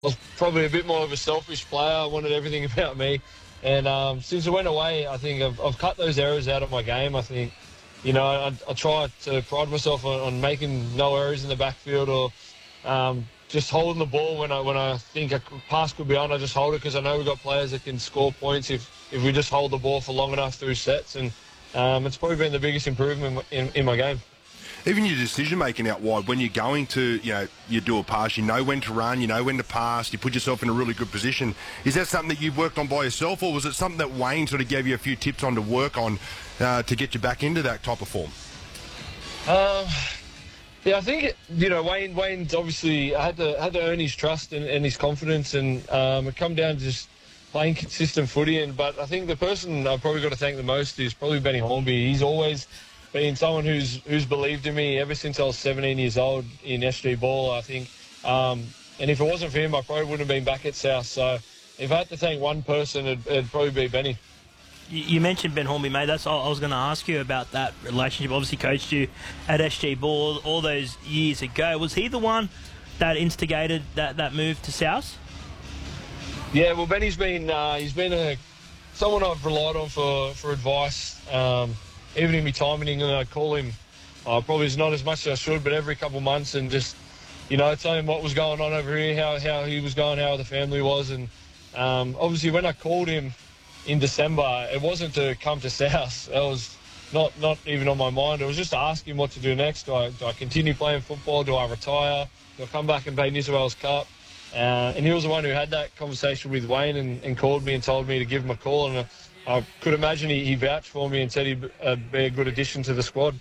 was probably a bit more of a selfish player. I wanted everything about me. And since I went away, I think I've cut those errors out of my game. I think, I try to pride myself on making no errors in the backfield or just holding the ball when I think a pass could be on. I just hold it because I know we've got players that can score points if we just hold the ball for long enough through sets. And it's probably been the biggest improvement in my game. Even your decision-making out wide, when you're going to, you do a pass, you know when to run, you know when to pass, you put yourself in a really good position. Is that something that you've worked on by yourself, or was it something that Wayne sort of gave you a few tips on to work on to get you back into that type of form? Yeah, I think, Wayne's obviously had to earn his trust and his confidence, and it come down to just playing consistent footy. But I think the person I've probably got to thank the most is probably Benny Hornby. He's always been someone who's believed in me ever since I was 17 years old in SG Ball, I think. And if it wasn't for him, I probably wouldn't have been back at South. So if I had to thank one person, it'd probably be Benny. You mentioned Ben Hornby, mate. That's all I was going to ask you about that relationship. Obviously coached you at SG Ball all those years ago. Was he the one that instigated that move to South? Yeah, well, Benny's been someone I've relied on for advice. Even in my time in England, I call him, probably not as much as I should, but every couple of months, and just, tell him what was going on over here, how he was going, how the family was. And obviously when I called him in December, it wasn't to come to South. That was not even on my mind. It was just to ask him what to do next. Do I continue playing football? Do I retire? Do I come back and play New South Wales Cup? And he was the one who had that conversation with Wayne and called me and told me to give him a call. And I could imagine he vouched for me and said he'd be a good addition to the squad.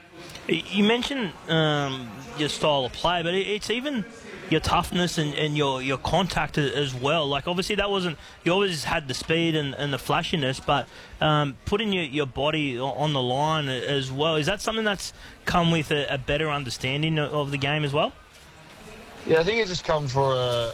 You mentioned your style of play, but it's even your toughness and your contact as well. Like, obviously that wasn't... You always had the speed and the flashiness, but putting your body on the line as well, is that something that's come with a better understanding of the game as well? Yeah, I think it just comes for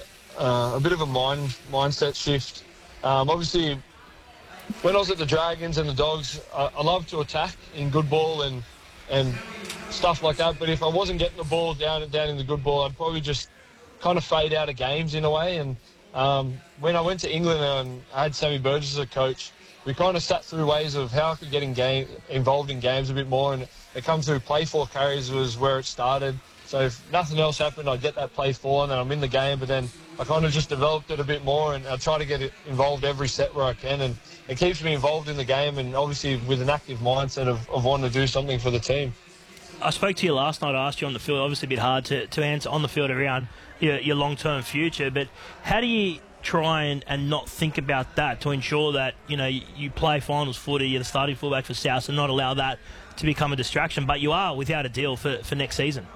a bit of a mindset shift. Obviously, when I was at the Dragons and the Dogs, I loved to attack in good ball and stuff like that. But if I wasn't getting the ball down in the good ball, I'd probably just kind of fade out of games in a way. And when I went to England and I had Sammy Burgess as a coach, we kind of sat through ways of how I could get involved in games a bit more. And it comes through play for carries was where it started. So if nothing else happened, I'd get that play for and then I'm in the game. But then I kind of just developed it a bit more, and I try to get it involved every set where I can, and it keeps me involved in the game, and obviously with an active mindset of wanting to do something for the team. I spoke to you last night. I asked you on the field. Obviously a bit hard to answer on the field around your long-term future, but how do you try and not think about that to ensure that you play finals footy, you're the starting fullback for South, and not allow that to become a distraction, but you are without a deal for next season?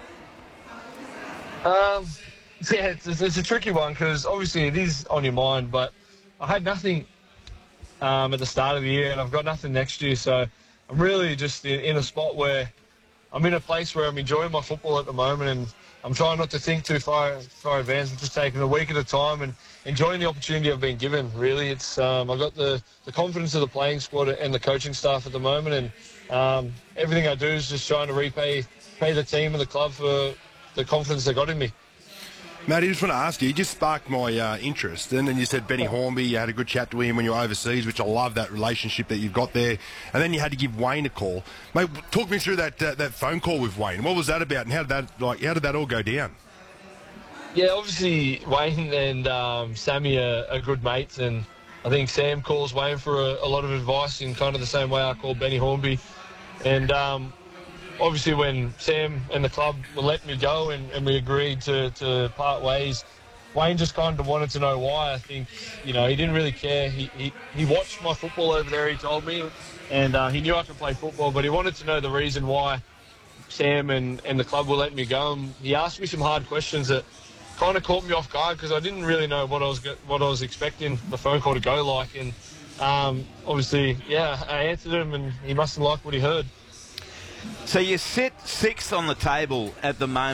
Yeah, it's a tricky one because obviously it is on your mind, but I had nothing at the start of the year and I've got nothing next year, so I'm really just in a spot where I'm in a place where I'm enjoying my football at the moment, and I'm trying not to think too far advance. I'm just taking a week at a time and enjoying the opportunity I've been given. Really, it's I've got the confidence of the playing squad and the coaching staff at the moment, and everything I do is just trying to repay the team and the club for the confidence they got in me. Matty, I just want to ask you just sparked my interest. And then you said Benny Hornby, you had a good chat to him when you were overseas, which I love that relationship that you've got there. And then you had to give Wayne a call. Mate, talk me through that phone call with Wayne. What was that about, and how did that all go down? Yeah, obviously Wayne and Sammy are good mates, and I think Sam calls Wayne for a lot of advice in kind of the same way I called Benny Hornby. And obviously when Sam and the club were letting me go and we agreed to part ways, Wayne just kind of wanted to know why. I think, he didn't really care. He watched my football over there, he told me, and he knew I could play football, but he wanted to know the reason why Sam and the club were letting me go. And he asked me some hard questions that kind of caught me off guard because I didn't really know what I was expecting the phone call to go like. And obviously, yeah, I answered him and he mustn't like what he heard. So you sit sixth on the table at the moment.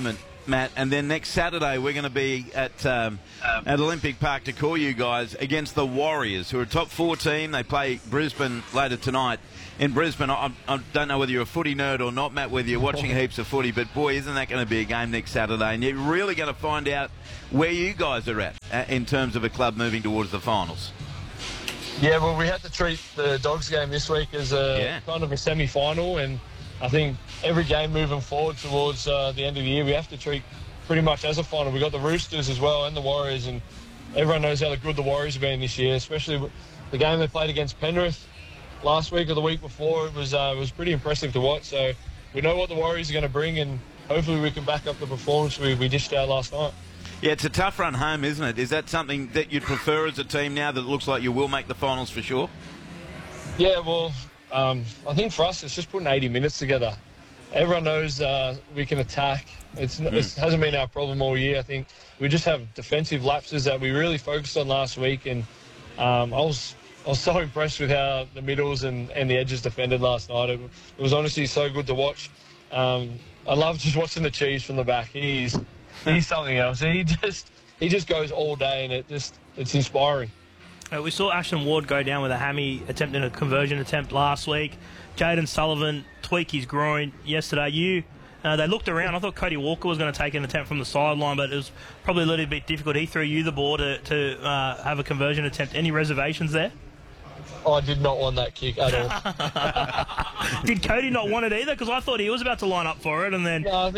Matt, and then next Saturday we're going to be at Olympic Park to call you guys against the Warriors, who are a top 4 team. They play Brisbane later tonight. In Brisbane, I don't know whether you're a footy nerd or not, Matt, whether you're watching heaps of footy, but boy, isn't that going to be a game next Saturday. And you're really going to find out where you guys are at in terms of a club moving towards the finals. Yeah, well, we had to treat the Dogs game this week as kind of a semi-final, and I think every game moving forward towards the end of the year, we have to treat pretty much as a final. We've got the Roosters as well and the Warriors, and everyone knows how good the Warriors have been this year, especially the game they played against Penrith last week or the week before. It was pretty impressive to watch. So we know what the Warriors are going to bring, and hopefully we can back up the performance we dished out last night. Yeah, it's a tough run home, isn't it? Is that something that you'd prefer as a team now that it looks like you will make the finals for sure? Yeah, well, I think for us it's just putting 80 minutes together. Everyone knows we can attack. It hasn't been our problem all year. I think we just have defensive lapses that we really focused on last week, and I was so impressed with how the middles and the edges defended last night. It was honestly so good to watch. I love just watching the Cheese from the back. He's something else. He just goes all day, and it's inspiring. We saw Ashton Ward go down with a hammy attempting a conversion attempt last week. Jaden Sullivan tweak his groin yesterday. They looked around. I thought Cody Walker was going to take an attempt from the sideline, but it was probably a little bit difficult. He threw you the ball to have a conversion attempt. Any reservations there? I did not want that kick at all. Did Cody not want it either? Because I thought he was about to line up for it, and then I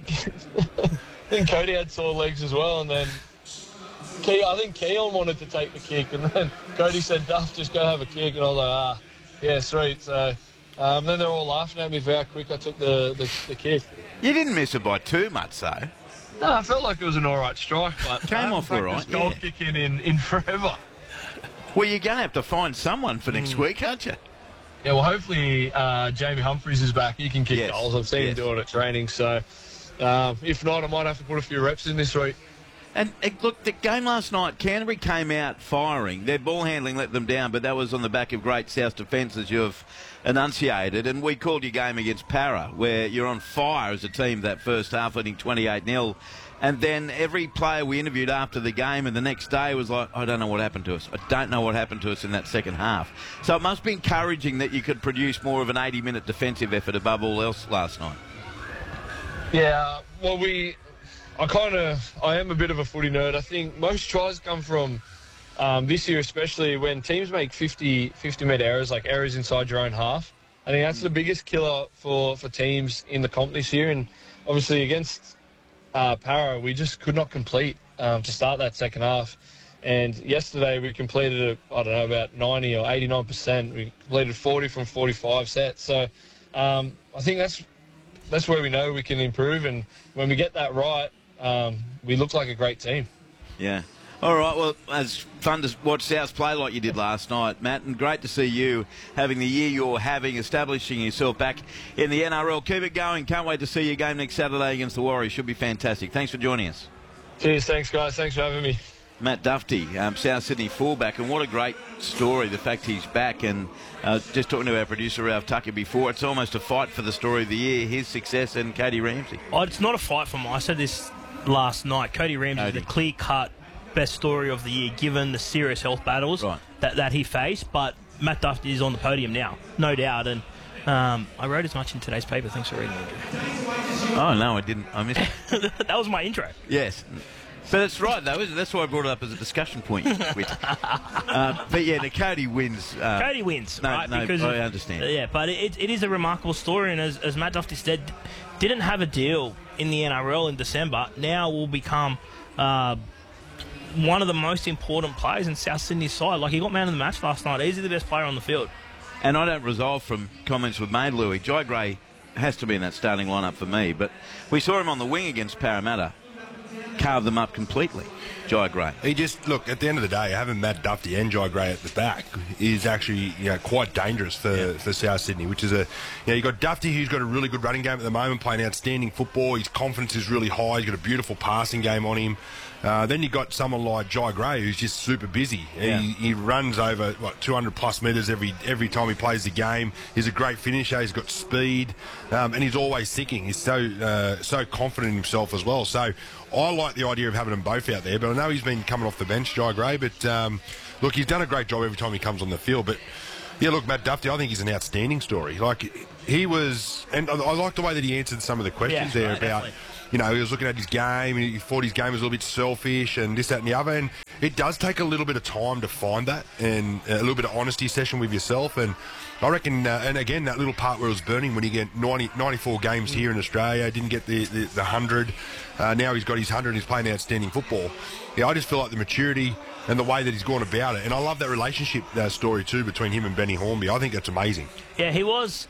think Cody had sore legs as well, and then I think Keon wanted to take the kick, and then Cody said, "Duff, just go have a kick," and I was like, yeah, sweet. So then they're all laughing at me for how quick I took the kick. You didn't miss it by too much, though. No, I felt like it was an all right strike, but came off all right. Goal kick in forever. Well, you're going to have to find someone for next week, aren't you? Yeah, well, hopefully Jamie Humphries is back. He can kick goals. I've seen him do it at training. So if not, I might have to put a few reps in this week. And look, the game last night, Canterbury came out firing. Their ball handling let them down, but that was on the back of great South defence, as you've enunciated. And we called your game against Para, where you're on fire as a team that first half, leading 28-0. And then every player we interviewed after the game and the next day was like, I don't know what happened to us. I don't know what happened to us in that second half. So it must be encouraging that you could produce more of an 80-minute defensive effort above all else last night. Yeah, well, I am a bit of a footy nerd. I think most tries come from this year, especially when teams make 50-metre errors, like errors inside your own half. I think that's the biggest killer for teams in the comp this year. And obviously against Para, we just could not complete to start that second half. And yesterday we completed, about 90 or 89%. We completed 40 from 45 sets. So I think that's where we know we can improve. And when we get that right, we look like a great team. Yeah. All right, well, it's fun to watch Souths play like you did last night, Matt, and great to see you having the year you're having, establishing yourself back in the NRL. Keep it going. Can't wait to see your game next Saturday against the Warriors. Should be fantastic. Thanks for joining us. Cheers. Thanks, guys. Thanks for having me. Matt Dufty, South Sydney fullback, and what a great story, the fact he's back. And just talking to our producer, Ralph Tucker, before, it's almost a fight for the story of the year, his success and Cody Ramsey. Oh, it's not a fight for me. I said this last night. Cody Ramsey is the clear-cut best story of the year, given the serious health battles that he faced. But Matt Dufty is on the podium now, no doubt. And I wrote as much in today's paper. Thanks for reading, Andrew. Oh, no, I didn't. I missed it. That was my intro. Yes. But that's right, though. That's why I brought it up as a discussion point. But yeah, Cody wins. Cody wins, right? Because I understand. Yeah, but it is a remarkable story, and as Matt Dufty said, didn't have a deal in the NRL in December. Now will become one of the most important players in South Sydney's side. Like, he got man of the match last night. Easily the best player on the field. And I don't resolve from comments we've made, Louis. Jai Gray has to be in that starting lineup for me, but we saw him on the wing against Parramatta. carved them up completely. Jai Gray. He just, look, at the end of the day, having Matt Duffy and Jai Gray at the back is actually, quite dangerous for South Sydney, which is you've got Duffy, who's got a really good running game at the moment, playing outstanding football. His confidence is really high. He's got a beautiful passing game on him. Then you've got someone like Jai Gray, who's just super busy. Yeah. He runs over 200 plus metres every time he plays the game. He's a great finisher. He's got speed, and he's always thinking. He's so confident in himself as well. So I like the idea of having them both out there. But I know he's been coming off the bench, Jai Gray. But look, he's done a great job every time he comes on the field. But yeah, look, Matt Duffy, I think he's an outstanding story. Like he was, and I like the way that he answered some of the questions there about. Definitely. He was looking at his game, and he thought his game was a little bit selfish and this, that and the other. And it does take a little bit of time to find that and a little bit of honesty session with yourself. And I reckon, and again, that little part where it was burning when he get 94 games here in Australia, didn't get the 100. Now he's got his 100 and he's playing outstanding football. Yeah, I just feel like the maturity and the way that he's gone about it. And I love that relationship story too between him and Benny Hornby. I think that's amazing. Yeah, he was...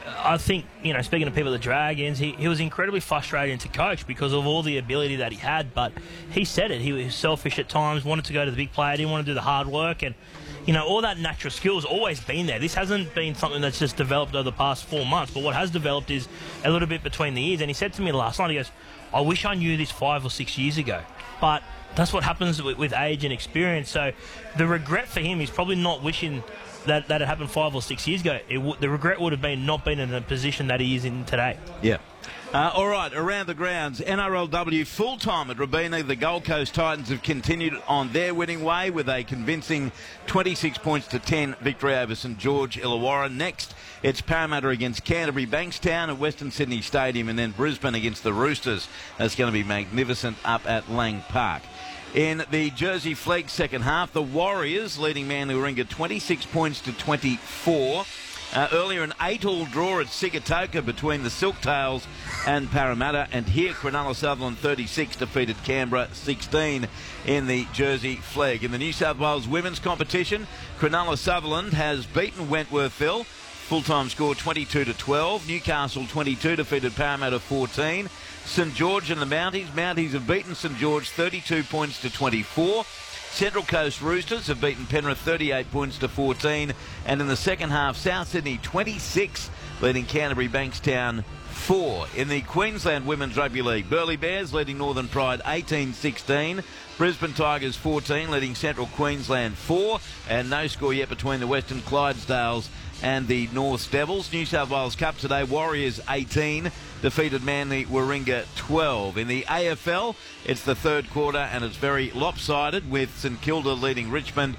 I think, speaking to people at the Dragons, he was incredibly frustrating to coach because of all the ability that he had, but he said it. He was selfish at times, wanted to go to the big player, didn't want to do the hard work, and, all that natural skill has always been there. This hasn't been something that's just developed over the past 4 months, but what has developed is a little bit between the ears, and he said to me last night, he goes, I wish I knew this 5 or 6 years ago, but that's what happens with age and experience, so the regret for him is probably not wishing that it happened 5 or 6 years ago. The regret would have been not being in a position that he is in today. Yeah. All right, around the grounds, NRLW full-time at Robina. The Gold Coast Titans have continued on their winning way with a convincing 26 points to 10 victory over St George Illawarra. Next, it's Parramatta against Canterbury Bankstown at Western Sydney Stadium, and then Brisbane against the Roosters. That's going to be magnificent up at Lang Park. In the Jersey Flegg second half, the Warriors leading Manly Warringah 26 points to 24. Earlier, an 8-all draw at Sigatoka between the Silktails and Parramatta. And here, Cronulla Sutherland 36 defeated Canberra 16 in the Jersey Flegg. In the New South Wales women's competition, Cronulla Sutherland has beaten Wentworthville. Full-time score 22-12. Newcastle 22 defeated Parramatta 14. St George and the Mounties. Mounties have beaten St George 32 points to 24. Central Coast Roosters have beaten Penrith 38 points to 14. And in the second half, South Sydney 26 leading Canterbury Bankstown 4. In the Queensland Women's Rugby League, Burleigh Bears leading Northern Pride 18-16. Brisbane Tigers 14 leading Central Queensland 4. And no score yet between the Western Clydesdales and the North Devils. New South Wales Cup today, Warriors 18 defeated Manly Warringah 12. In the AFL, it's the third quarter and it's very lopsided with St Kilda leading Richmond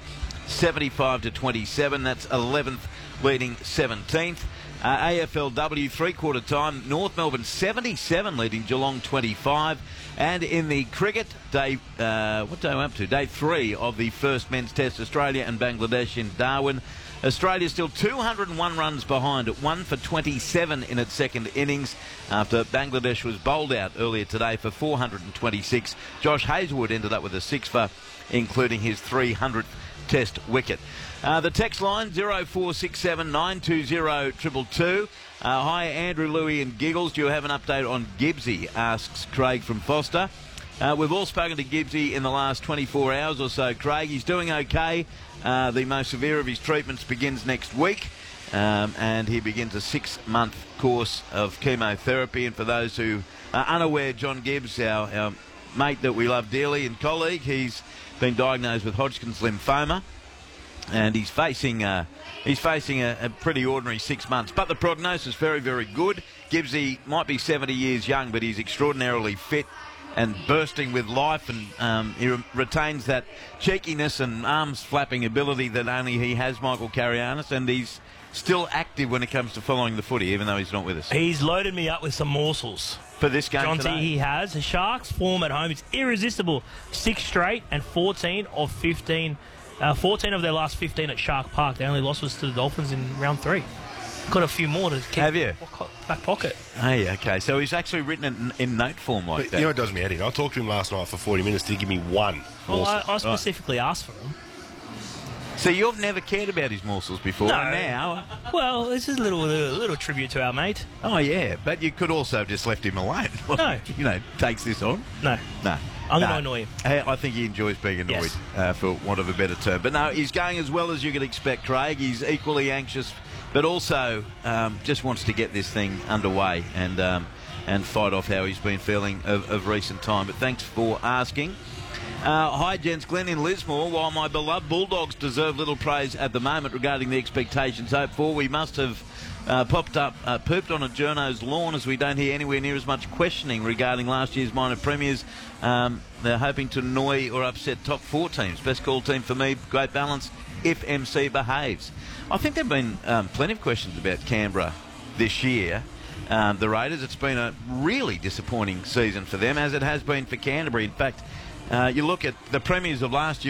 75-27. That's 11th leading 17th. AFLW three-quarter time, North Melbourne 77 leading Geelong 25. And in the cricket, day 3 of the first men's test, Australia and Bangladesh in Darwin. Australia still 201 runs behind at 1 for 27 in its second innings after Bangladesh was bowled out earlier today for 426. Josh Hazlewood ended up with a 6 for, including his 300th test wicket. The text line 0467 920 222. Hi, Andrew, Louie and Giggles. Do you have an update on Gibbsy? Asks Craig from Foster. We've all spoken to Gibbsy in the last 24 hours or so, Craig. He's doing okay. The most severe of his treatments begins next week, and he begins a 6-month course of chemotherapy. And for those who are unaware, John Gibbs, our mate that we love dearly and colleague, he's been diagnosed with Hodgkin's lymphoma, and he's facing a pretty ordinary 6 months. But the prognosis is very, very good. Gibbsy might be 70 years young, but he's extraordinarily fit and bursting with life, and he retains that cheekiness and arms flapping ability that only he has, Michael Carianis, and he's still active when it comes to following the footy, even though he's not with us. He's loaded me up with some morsels. For this game John today? He has. The Sharks' form at home is irresistible. 6 straight and 14 of 15. 14 of their last 15 at Shark Park. The only loss was to the Dolphins in round 3. Got a few more to keep Have you? Back pocket. Hey, okay. So he's actually written it in note form like But that. you know what does me head in? I talked to him last night for 40 minutes to give me one. Well, morsel. I specifically asked for them. So you've never cared about his morsels before? No. And now? Well, this is a little tribute to our mate. Oh, yeah. But you could also have just left him alone. No. Takes this on. No. No. I'm going to annoy him. I think he enjoys being annoyed, for want of a better term. But no, he's going as well as you could expect, Craig. He's equally anxious, but also just wants to get this thing underway and fight off how he's been feeling of recent time. But thanks for asking. Hi, gents. Glenn in Lismore. While my beloved Bulldogs deserve little praise at the moment regarding the expectations hoped for, we must have pooped on a journo's lawn, as we don't hear anywhere near as much questioning regarding last year's minor premiers. They're hoping to annoy or upset top 4 teams. Best call team for me, great balance if MC behaves. I think there have been plenty of questions about Canberra this year. The Raiders, it's been a really disappointing season for them, as it has been for Canterbury. In fact, you look at the premiers of last year.